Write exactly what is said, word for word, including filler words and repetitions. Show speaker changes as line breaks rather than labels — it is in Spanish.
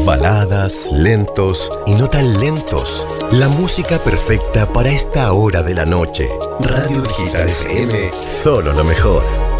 Baladas, lentos y no tan lentos. La música perfecta para esta hora de la noche. Radio Digital F M, solo lo mejor.